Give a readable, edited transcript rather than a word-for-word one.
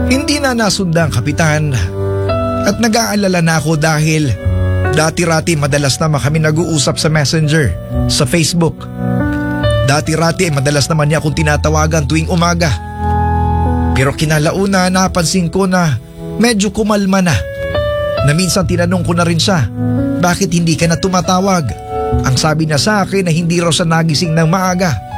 Hindi na nasundan, Kapitan. At nag-aalala na ako dahil dati-rati madalas naman kami nag-uusap sa Messenger, sa Facebook. Dati-rati madalas naman niya akong tinatawagan tuwing umaga. Pero kinalauna napansin ko na medyo kumalma na. Na minsan tinanong ko na rin siya, bakit hindi ka na tumatawag? Ang sabi niya sa akin na hindi raw siya nagising ng maaga